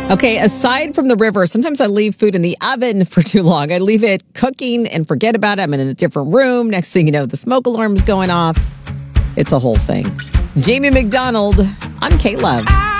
Okay, aside from the river, sometimes I leave food in the oven for too long. I leave it cooking and forget about it. I'm in a different room. Next thing you know, the smoke alarm's going off. It's a whole thing. Jamie McDonald on K-Love.